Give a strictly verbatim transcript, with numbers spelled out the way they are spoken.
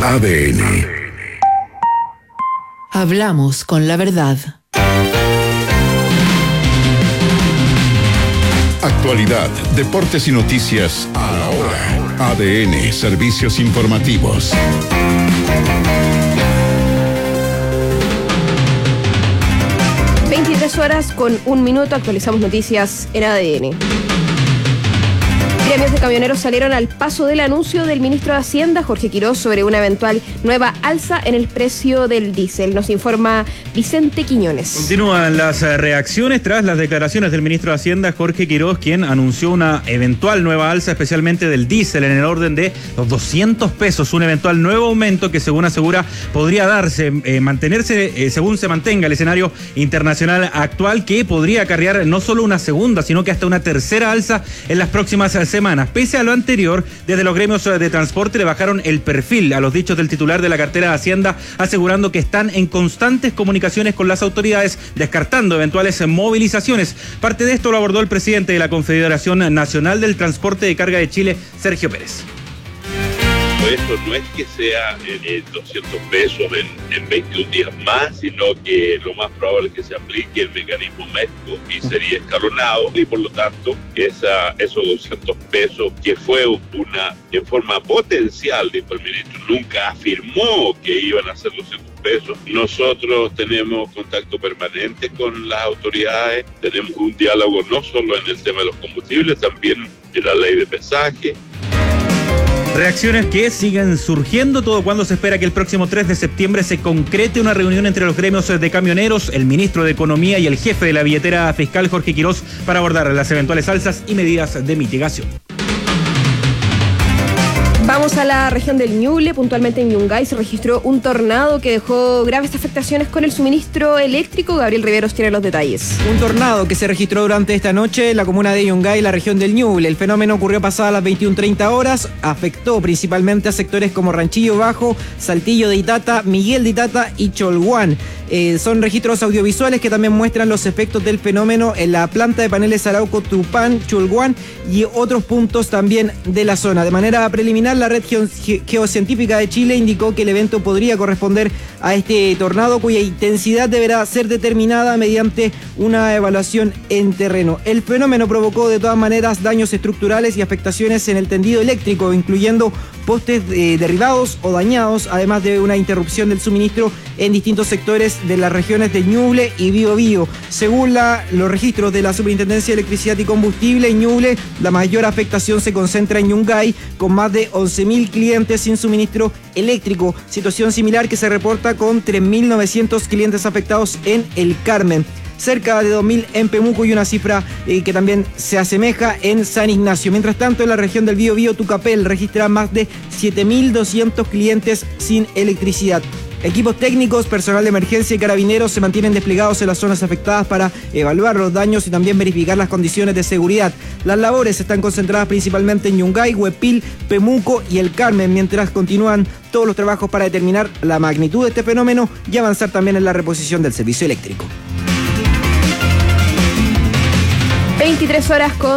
A D N. Hablamos con la verdad. Actualidad, deportes y noticias a la hora. A D N, servicios informativos. veintitrés horas con un minuto, actualizamos noticias en A D N. Gremios de camioneros salieron al paso del anuncio del ministro de Hacienda, Jorge Quirós, sobre una eventual nueva alza en el precio del diésel. Nos informa Vicente Quiñones. Continúan las reacciones tras las declaraciones del ministro de Hacienda, Jorge Quirós, quien anunció una eventual nueva alza, especialmente del diésel, en el orden de los doscientos pesos. Un eventual nuevo aumento que, según asegura, podría darse, eh, mantenerse, eh, según se mantenga el escenario internacional actual, que podría acarrear no solo una segunda, sino que hasta una tercera alza en las próximas semanas. Pese a lo anterior, desde los gremios de transporte le bajaron el perfil a los dichos del titular de la cartera de Hacienda, asegurando que están en constantes comunicaciones con las autoridades, descartando eventuales movilizaciones. Parte de esto lo abordó el presidente de la Confederación Nacional del Transporte de Carga de Chile, Sergio Pérez. Esto no es que sea en doscientos pesos en, en veintiún días más, sino que lo más probable es que se aplique el mecanismo MESCO y sería escalonado, y por lo tanto esa, esos doscientos pesos, que fue una en forma potencial, dijo el ministro, nunca afirmó que iban a ser doscientos pesos. Nosotros tenemos contacto permanente con las autoridades, tenemos un diálogo no solo en el tema de los combustibles, también en la ley de pesaje. Reacciones que siguen surgiendo, todo cuando se espera que el próximo tres de septiembre se concrete una reunión entre los gremios de camioneros, el ministro de Economía y el jefe de la billetera fiscal, Jorge Quirós, para abordar las eventuales alzas y medidas de mitigación. Vamos a la región del Ñuble. Puntualmente en Yungay se registró un tornado que dejó graves afectaciones con el suministro eléctrico. Gabriel Riveros tiene los detalles. Un tornado que se registró durante esta noche en la comuna de Yungay, la región del Ñuble. El fenómeno ocurrió pasadas las veintiuna treinta horas, afectó principalmente a sectores como Ranchillo Bajo, Saltillo de Itata, Miguel de Itata y Cholguán. Eh, son registros audiovisuales que también muestran los efectos del fenómeno en la planta de paneles Arauco, Tupán, Cholguán y otros puntos también de la zona. De manera preliminar, la Red Geocientífica de Chile indicó que el evento podría corresponder a este tornado, cuya intensidad deberá ser determinada mediante una evaluación en terreno. El fenómeno provocó de todas maneras daños estructurales y afectaciones en el tendido eléctrico, incluyendo postes eh, derribados o dañados, además de una interrupción del suministro en distintos sectores de las regiones de Ñuble y Biobío. Según la, los registros de la Superintendencia de Electricidad y Combustible, en Ñuble la mayor afectación se concentra en Yungay, con más de once mil clientes sin suministro eléctrico, situación similar que se reporta con tres mil novecientos clientes afectados en El Carmen. Cerca de dos mil en Pemuco y una cifra eh, que también se asemeja en San Ignacio. Mientras tanto, en la región del Biobío, Tucapel registra más de siete mil doscientos clientes sin electricidad. Equipos técnicos, personal de emergencia y carabineros se mantienen desplegados en las zonas afectadas para evaluar los daños y también verificar las condiciones de seguridad. Las labores están concentradas principalmente en Yungay, Huepil, Pemuco y El Carmen, mientras continúan todos los trabajos para determinar la magnitud de este fenómeno y avanzar también en la reposición del servicio eléctrico. veintitrés horas con